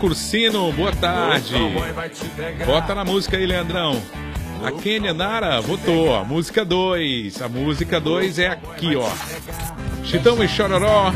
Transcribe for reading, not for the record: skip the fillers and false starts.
Cursino, boa tarde. Bota na música aí, Leandrão. A Kênia Nara votou, a música 2. A música 2 é aqui, ó. Chitão e Chororó.